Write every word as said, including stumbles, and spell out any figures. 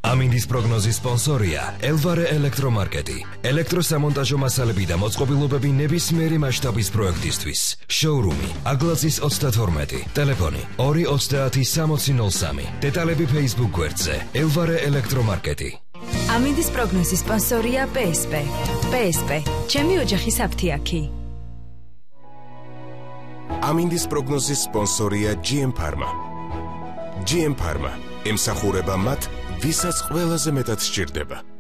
ამინდის პროგნოზის სპონსორია ელვარე ელექტრომარკეტი. ელექტროსამონტაჟო მასალები და მოწყობილობები ნებისმიერი მასშტაბის პროექტისთვის. შოურუმი აგლაძის ოცდათორმეტი, ტელეფონი ორი ოცდაათი სამოცი ნოლ სამი. დეტალები Facebook გვერდზე ელვარე ელექტრომარკეტი. ამინდის პროგნოზის სპონსორია პე ეს პე. პე ეს პე, ჩემი ოჯახის აფთიაქი. ამინდის პროგნოზის სპონსორია ჯი ემ Pharma. ჯი ემ Pharma ემსახურება მათ, ვისაც ყველაზე მეტად სჭირდება.